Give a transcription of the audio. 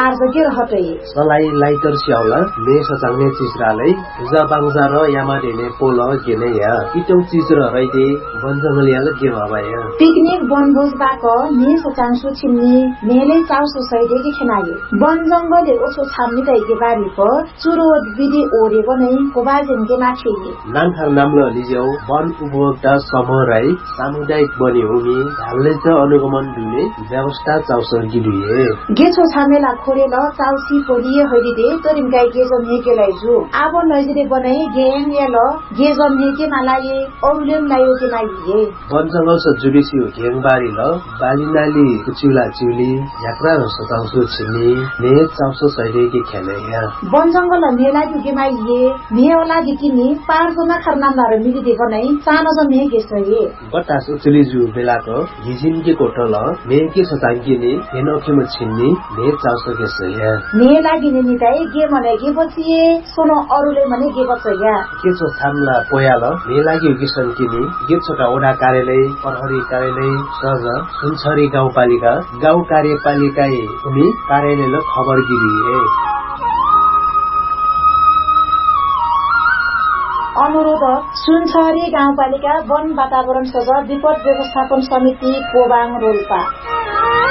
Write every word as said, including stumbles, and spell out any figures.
पार्जके रहतै सलाई लाइटर स्याउला मे सचांगने चिसरालै जा बांजा र यामा देने पोल गेने या किटौ चिसर रैदे बनजंगलियाल के बाबाया पिकनिक बनभोज बाक मे सचांसु छिन्नी मेले चाउ सोसाइटी के खनाये बनजंगले ओछो छाम्नी दैके बारी प चुरो विधि ओरे बनै कोबाजेन के माछे नांखार नामले लिजेउ वन उपभोक्ता समूह राई सामुदायिक बनी हुमी हालले त अनुगमन दुने व्यवस्था चाउसर गिलिए गेछो छामेला खोरेल चाउसी पोलिए हरिदे तरिम गाई गेजम हेके लाइजु आबो नजिरे बनाई गेम याल गेजम हेके मालाये औलेम लायो के माइए बनजंगल स जुबिसी घेङबारी ल बालिनाली कुचिला चिउली यात्रा र सचाउसु छिनी ने चाउसो सहिले के खेले या बनजंगल मेला के माइए मेला दिकिनी पार्जना खरनामदार मिलिदे बनाई सानो ज मे गेसये बटास उचली जु बेलाको हिजिन के कोटल मे के सचांगिनी हेनोखिम छिन्नी ने चाउसो गेसया मेला गिने निताई गे मने के बचिए सोनो अरुले मने के बचया केचो थामला पोयाल मेला गे किसन किनी गेछोटा ओडा कार्यालय प्रहरी कार्यालय सज सुनछरी गाउँपालिका गाउँ कार्यपालिका उनी कार्यालयले खबर गिरिए अनुरोध सुनछरी गाउँपालिका वन वातावरण सज विपद व्यवस्थापन समिति कोबाङ रोल्पा